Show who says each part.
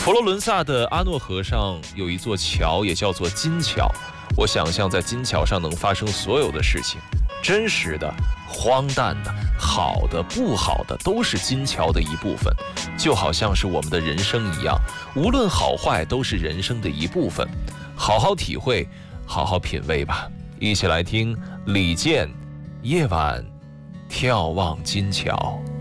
Speaker 1: 佛罗伦萨的阿诺河上有一座桥，也叫做金桥。我想象在金桥上能发生所有的事情，真实的、荒诞的、好的、不好的，都是金桥的一部分。就好像是我们的人生一样，无论好坏，都是人生的一部分。好好体会，好好品味吧。一起来听李健《夜晚眺望金桥》。